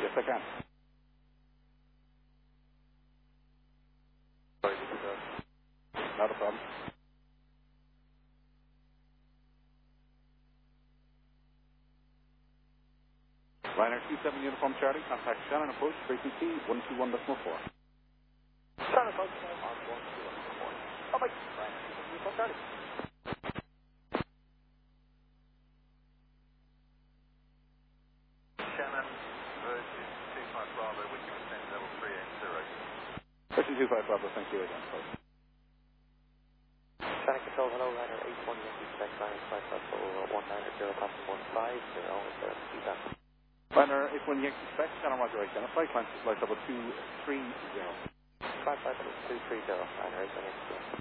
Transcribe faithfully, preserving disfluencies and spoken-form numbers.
Yes, I can. Sorry, this is, uh, Not a problem. Liner two seven Uniform Charlie, contact Shannon approach, frequency one two one point four. Shannon approach, on one two one point four. Oh, my, Liner two seven Uniform Charlie. Shannon, Virgin two five Bravo, with you ascend level three eight zero. Virgin two five Bravo, thank you again. Sorry. Shannon Control, hello, Liner eight one Yankee Spec, Liner five five one nine zero, passing one five zero, with the feedback. Liner eight one Yankee Spec, Shannon Roger identify, climb to flight level two three zero. five five two three zero, Liner eight one Yankee Spec.